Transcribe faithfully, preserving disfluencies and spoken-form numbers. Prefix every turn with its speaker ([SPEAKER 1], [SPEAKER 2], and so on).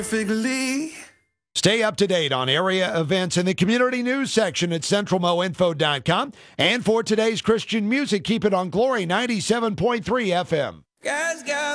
[SPEAKER 1] Perfectly.
[SPEAKER 2] Stay up to date on area events in the community news section at central mo info dot com. And for today's Christian music, keep it on Glory ninety-seven point three F M.
[SPEAKER 1] Guys got